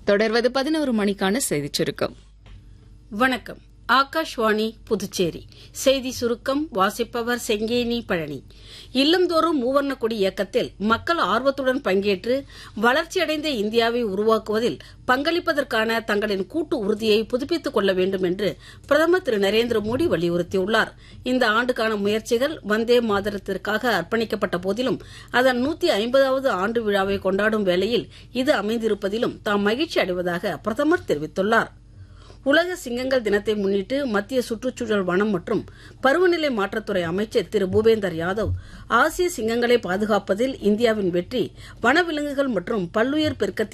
தொடர்வது 11 மணிக்கான செய்திச் சுருக்கம். வணக்கம். ஆகாஷ்வாணி புதுச்சேரி செய்தி சுருக்கம் வாசிப்பவர் செங்கேனி பழனி. இல்லந்தோறும் மூவர்ண கொடி இயக்கத்தில் மக்கள் ஆர்வத்துடன் பங்கேற்று வளர்ச்சியடைந்த இந்தியாவை உருவாக்குவதில் பங்களிப்பதற்கான தங்களின் கூட்டு உறுதியை புதுப்பித்துக் கொள்ள வேண்டும் என்று பிரதமர் திரு நரேந்திர மோடி வலியுறுத்தியுள்ளார். இந்த ஆண்டுக்கான முயற்சிகள் வந்தே மாதரத்திற்காக அர்ப்பணிக்கப்பட்ட போதிலும் அதன் 150வது ஆண்டு விழாவை கொண்டாடும் வேளையில் இது அமைந்திருப்பதிலும் தாம் மகிழ்ச்சி அடைவதாக பிரதமர் தெரிவித்துள்ளார். உலக சிங்கங்கள் தினத்தை முன்னிட்டு மத்திய சுற்றுச்சூழல், வனம் மற்றும் பருவநிலை மாற்றத்துறை அமைச்சர் திரு பூபேந்தர் யாதவ் ஆசிய சிங்கங்களை பாதுகாப்பதில் இந்தியாவின் வெற்றி வனவிலங்குகள் மற்றும் பல்லுயிர் பெருக்கத்தின்